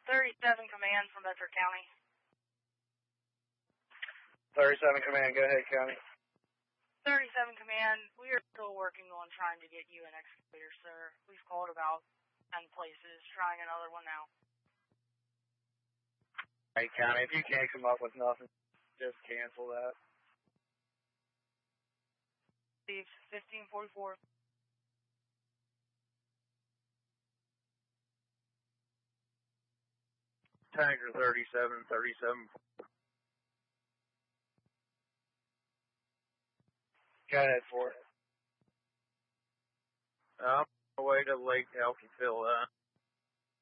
37 Command from Bedford County. 37 Command, go ahead, County. 37 Command, we are still working on trying to get you an excavator, sir. We've called about 10 places, trying another one now. Hey, County, if you can't come up with nothing, just cancel that. Steve, 1544. Tanker 37. Go ahead for it. I'm on my way to Lake Elkyville.